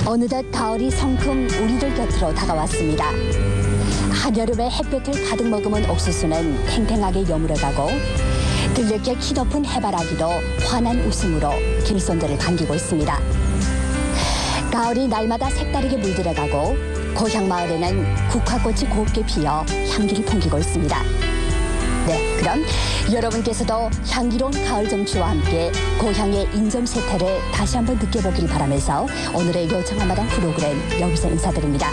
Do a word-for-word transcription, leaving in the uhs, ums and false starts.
어느덧 가을이 성큼 우리들 곁으로 다가왔습니다. 한여름에 햇볕을 가득 머금은 옥수수는 탱탱하게 여물어가고 들녘의 키높은 해바라기도 환한 웃음으로 김손들을 반기고 있습니다. 가을이 날마다 색다르게 물들어가고 고향 마을에는 국화꽃이 곱게 피어 향기를 풍기고 있습니다. 네, 그럼 여러분께서도 향기로운 가을 정취와 함께 고향의 인점 세태를 다시 한번 느껴보길 바라면서 오늘의 요청한 마당 프로그램 여기서 인사드립니다.